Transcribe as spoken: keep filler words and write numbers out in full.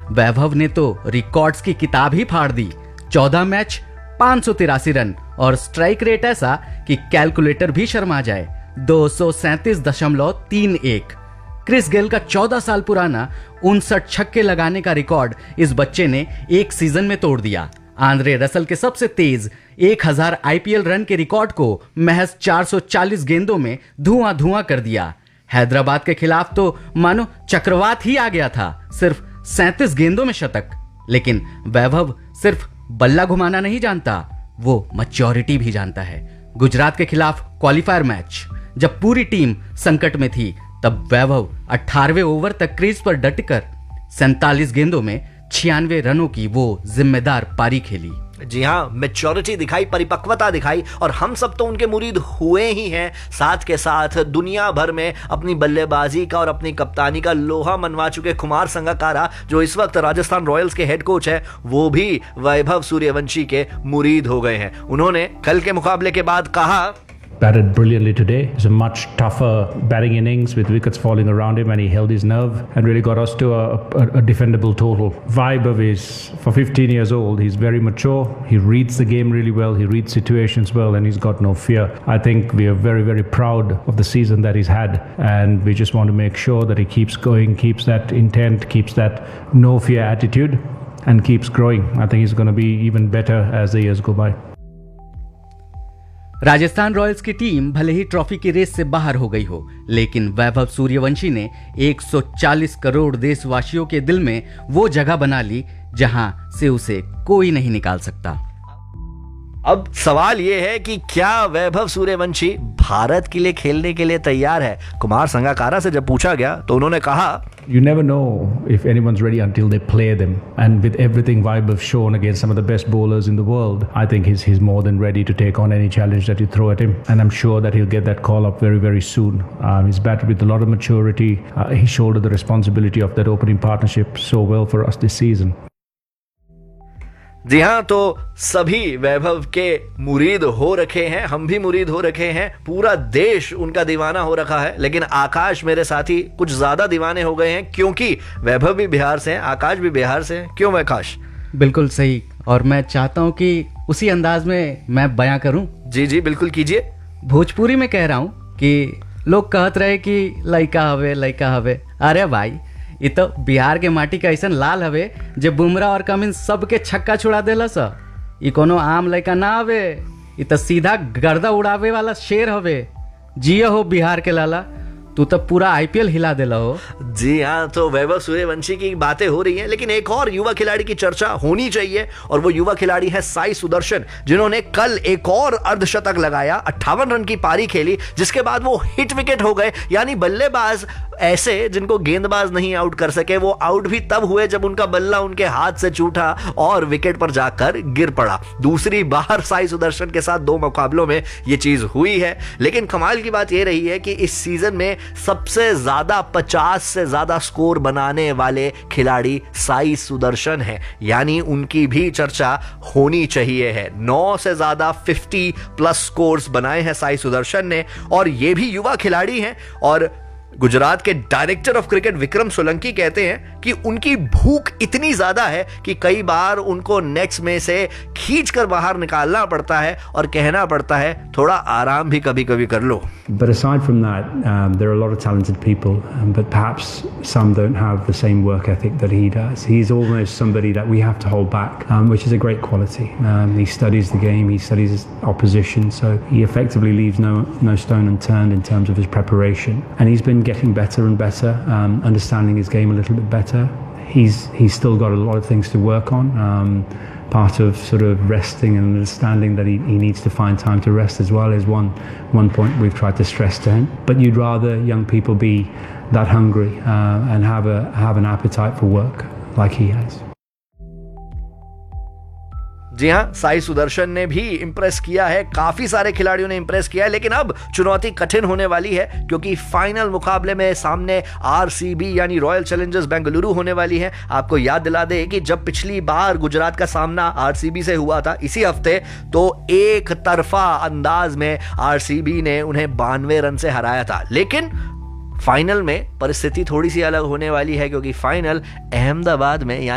वैभव ने तो रिकॉर्ड्स की किताब ही फाड़ दी। चौदह मैच, पांच सौ तिरासी रन और स्ट्राइक रेट ऐसा कि कैलकुलेटर भी शर्मा जाए, दो सौ सैंतीस दशमलव तीन एक। क्रिस गेल का चौदह साल पुराना उनसठ छक्के लगाने का रिकॉर्ड इस बच्चे ने एक सीजन में तोड़ दिया। आंद्रे रसल के सबसे तेज एक हज़ार आईपीएल रन के रिकॉर्ड को महज चार सौ चालीस गेंदों में धुआं धुआं कर दिया। हैदराबाद के खिलाफ तो मानो चक्रवात ही आ गया था, सिर्फ सैंतीस गेंदों में शतक। लेकिन वैभव सिर्फ बल्ला घुमाना नहीं जानता, वो मैच्योरिटी भी जानता है। गुजरात के खिलाफ क्वालिफायर मैच, जब पूरी टीम संकट में थी, तब वैभव अठारहवें ओवर तक क्रीज पर डटकर सैंतालीस गेंदों में छियानवे रनों की वो जिम्मेदार पारी खेली। जी हाँ, मैच्योरिटी दिखाई, परिपक्वता दिखाई, और हम सब तो उनके मुरीद हुए ही हैं। साथ के साथ दुनिया भर में अपनी बल्लेबाजी का और अपनी कप्तानी का लोहा मनवा चुके कुमार संगकारा, जो इस वक्त राजस्थान रॉयल्स के हेड कोच है, वो भी वैभव सूर्यवंशी के मुरीद हो गए हैं। उन्होंने कल के मुकाबले के बाद कहा, batted brilliantly today. It was a much tougher batting innings with wickets falling around him, and he held his nerve and really got us to a, a, a defendable total. Vaibhav is, for fifteen years old, he's very mature. He reads the game really well. He reads situations well, and he's got no fear. I think we are very, very proud of the season that he's had, and we just want to make sure that he keeps going, keeps that intent, keeps that no fear attitude, and keeps growing. I think he's going to be even better as the years go by. Rajasthan Royals की team भले ही trophy की race से बाहर हो गई हो, लेकिन वैभव सूर्यवंशी ने एक सौ चालीस करोड़ देशवासियों के दिल में वो जगह बना ली जहां से उसे कोई नहीं निकाल सकता। अब सवाल यह है कि क्या वैभव सूर्यवंशी भारत के लिए खेलने के लिए तैयार है? कुमार संगकारा से जब पूछा गया तो उन्होंने कहा, You never know if anyone's ready until they play them. And with everything Vaibhav's shown against some of the best bowlers in the world, I think he's he's more than ready to take on any challenge that you throw at him. And I'm sure that he'll get that call up very, very soon. Um, he's batted with a lot of maturity. Uh, he shouldered the responsibility of that opening partnership so well for us this season. जी हाँ, तो सभी वैभव के मुरीद हो रखे हैं, हम भी मुरीद हो रखे हैं, पूरा देश उनका दीवाना हो रखा है। लेकिन आकाश मेरे साथी कुछ ज्यादा दीवाने हो गए हैं, क्योंकि वैभव भी बिहार से हैं, आकाश भी बिहार से हैं। क्यों आकाश? बिल्कुल सही, और मैं चाहता हूँ कि उसी अंदाज में मैं बयां करूं। जी जी बिल्कुल कीजिए। भोजपुरी में कह रहा हूं कि लोग कहत रहे कि लइका हवे लइका हवे, अरे भाई ये तो बिहार के माटी का ऐसा लाल हवे जब बुमराह और कमिंस सबके छक्का छुड़ा देला सा। ये कोनो आम लइका ना हवे, ये तो सीधा गर्दा उड़ावे वाला शेर हवे। जिया हो बिहार के लाला, तू तो पूरा आईपीएल हिला देला हो। जी हाँ, तो वैभव सूर्यवंशी की बातें हो रही हैं, लेकिन एक और युवा खिलाड़ी की चर्चा होनी चाहिए, और वो युवा खिलाड़ी है साई सुदर्शन, जिन्होंने कल एक और अर्धशतक लगाया, अट्ठावन रन की पारी खेली, जिसके बाद वो हिट विकेट हो गए। यानी बल्लेबाज ऐसे जिनको गेंदबाज नहीं आउट कर सके, वो आउट भी तब हुए जब उनका बल्ला उनके हाथ से छूटा और विकेट पर जाकर गिर पड़ा। दूसरी बार साई सुदर्शन के साथ दो मुकाबलों में ये चीज हुई है। लेकिन कमाल की बात ये रही है कि इस सीजन में सबसे ज्यादा पचास से ज्यादा स्कोर बनाने वाले खिलाड़ी साई सुदर्शन हैं, यानी उनकी भी चर्चा होनी चाहिए है। नौ से ज्यादा फिफ्टी प्लस स्कोर्स बनाए हैं साई सुदर्शन ने, और ये भी युवा खिलाड़ी हैं। और गुजरात के director of cricket Vikram Solanki कहते हैं कि उनकी भूख इतनी ज्यादा है कि कई बार उनको नेट्स में से खींचकर बाहर निकालना पड़ता है और कहना पड़ता है थोड़ा आराम भी कभी कभी कर लो। But aside from that, um, there are a lot of talented people, um, but perhaps some don't have the same work ethic that he does. He's almost somebody that we have to hold back, um, which is a great quality. Um, he studies the game, he studies his opposition, so he effectively leaves no no stone unturned in terms of his preparation. And he's been getting better and better, um, understanding his game a little bit better. He's he's still got a lot of things to work on. Um, part of sort of resting and understanding that he, he needs to find time to rest as well is one one point we've tried to stress to him. But you'd rather young people be that hungry uh, and have a have an appetite for work like he has. जी हाँ, साई सुदर्शन ने भी Impress किया है, काफी सारे खिलाड़ियों ने Impress किया है। लेकिन अब चुनौती कठिन होने वाली है, क्योंकि फाइनल मुकाबले में सामने आरसीबी यानी रॉयल चैलेंजर्स बेंगलुरु होने वाली है। आपको याद दिला दे कि जब पिछली बार गुजरात का सामना आरसीबी से हुआ था इसी हफ्ते, तो एक तरफा अंदाज में आरसीबी ने उन्हें बानवे रन से हराया था। लेकिन फाइनल में परिस्थिति थोड़ी सी अलग होने वाली है, क्योंकि फाइनल अहमदाबाद में